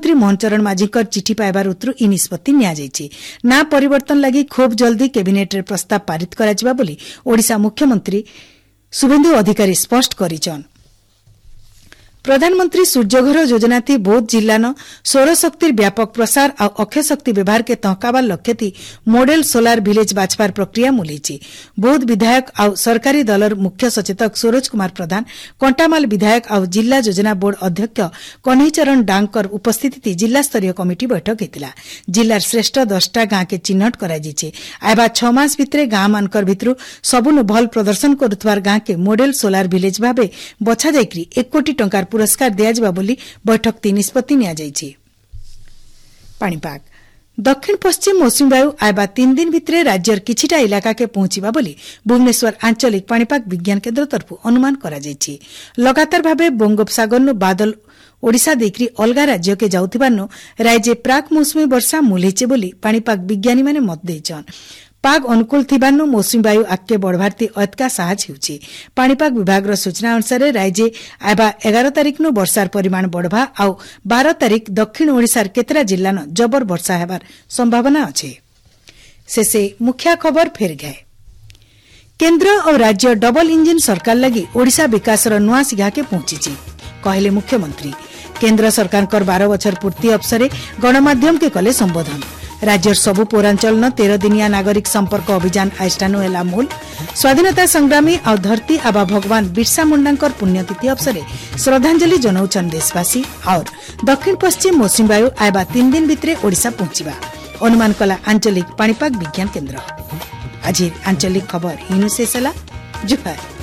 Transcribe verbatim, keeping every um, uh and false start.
मुख्यमंत्री मोहन चरण माझीकर चिठी पाइबार उतरु इ निष्पत्ति निया जायछि। ना परिवर्तन लागि खूब जल्दी कैबिनेट रे प्रस्ताव पारित कराजिबा बोली ओडिशा मुख्यमंत्री शुभेन्दु अधिकारी स्पष्ट करिछन। प्रधानमंत्री सूर्यघर योजना थी बौद्ध जिल्लान सौरशक्तिर व्यापक प्रसार आ अक्षय शक्ति व्यवहार के तहकाबार लक्ष्य थी मॉडल सोलार विलेज बाछबार प्रक्रिया मुलेछि। बौद्ध विधायक आ सरकारी दलर मुख्य सचेतक सूरज कुमार प्रधान, कंटामाल विधायक आ जिला योजना बोर्ड अध्यक्ष कन्हैचरण डांकर उपस्थिति थी जिला स्तरीय कमिटी बैठक हेतिला। जिल्लार श्रेष्ठ दसटा गाँ के चिन्हट कराଯାଇଛି। आयबा छ मास भितरे गाँ मानकर भितरु सबुनु भल प्रदर्शन करुथवार गाँ के मॉडल सोलार विलेज भाबे बछा जायकरी एक कोटी टंकार पुरस्कार दियाजिबा बोली बैठक ती निष्पत्ति निया जायछि। पाणीपाग दक्षिण पश्चिम मौसुमी वायु आयबा तीन दिन भितरे राज्यर किछिटा इलाका के पहुंचीबा बोली भुवनेश्वर आंचलिक पाणीपाग विज्ञान केन्द्र तरफु अनुमान करा जायछि। लगातार भाबे बंगोपसागर बादल ओडिशा देखरी अलगा राज्य के जाउथिबानो राज्य प्राक मौसुमी वर्षा मुलेचे बोली पाणीपाग विज्ञानी माने मत देइछन। पाग अनुकूल थिबानो मौसुमी वायु आके बढ़वारती अतका साहस हेउछि। पाणीपाग विभाग सूचना अनुसार राज्य आयबा एगार तारिख नु वर्षार परिमाण बढ़वा आउ बारह तारिख दक्षिण ओडिशार केतरा जिल्लान जबर वर्षा हेबार संभावना अछि। शेषे मुख्य खबर फेर गए। केन्द्र और राज्य डबल इंजिन सरकार लगी ओडिशा विकासर नुआ सिघाके पहुंची कहले मुख्यमंत्री। केन्द्र सरकार बारह बछर पूर्ति अवसरे गणमाध्यम के कले संबोधन। राज्यर सबु पौरांचल न तेरह दिनिया नागरिक संपर्क अभियान आइस्टानु एला मूल। स्वाधीनता संग्रामी और धरती आबा भगवान बिरसा मुंडांकर पुण्यतिथि अवसरे श्रद्धांजलि जनाउछन देशवासी। और दक्षिण पश्चिम मौसुमी वायु आयबा तीन दिन भितरे ओडिशा पहुंचीबा अनुमान कला आंचलिक पाणीपाग विज्ञान केन्द्र। आज आंचलिक खबर इनु शेष होला। जुहार।